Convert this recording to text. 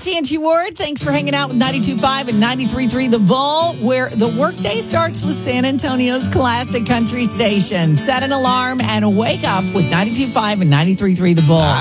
Angie Ward. Thanks for hanging out with 92.5 and 93.3 The Bull, where the workday starts with San Antonio's classic country station. Set an alarm and wake up with 92.5 and 93.3 The Bull.